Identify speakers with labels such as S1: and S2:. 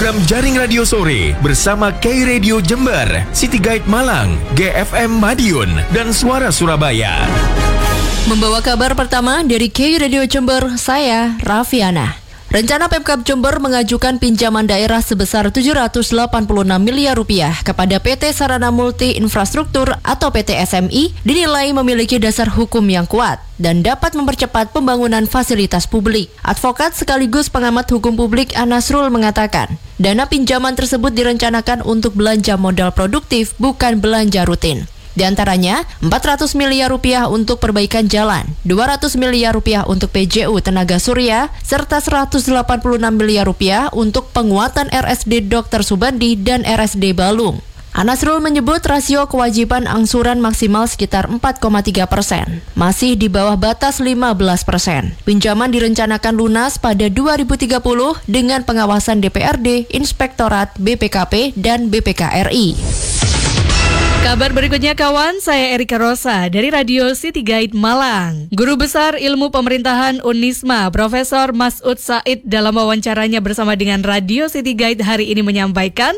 S1: program Jaring Radio Sore bersama K-Radio Jember, City Guide Malang, GFM Madiun, dan Suara Surabaya.
S2: Membawa kabar pertama dari K-Radio Jember, saya Raffiana. Rencana Pemkab Jember mengajukan pinjaman daerah sebesar Rp786 miliar kepada PT Sarana Multi Infrastruktur atau PT SMI dinilai memiliki dasar hukum yang kuat dan dapat mempercepat pembangunan fasilitas publik. Advokat sekaligus pengamat hukum publik Anasrul mengatakan, dana pinjaman tersebut direncanakan untuk belanja modal produktif, bukan belanja rutin. Di antaranya, Rp400 miliar untuk perbaikan jalan, Rp200 miliar untuk PJU tenaga surya, serta Rp186 miliar untuk penguatan RSD Dr. Subandi dan RSD Balung. Anasrul menyebut rasio kewajiban angsuran maksimal sekitar 4,3%, masih di bawah batas 15%. Pinjaman direncanakan lunas pada 2030 dengan pengawasan DPRD, Inspektorat BPKP, dan BPKRI.
S3: Kabar berikutnya kawan, saya Erika Rosa dari Radio City Guide Malang. Guru Besar Ilmu Pemerintahan Unisma, Profesor Masud Said dalam wawancaranya bersama dengan Radio City Guide hari ini menyampaikan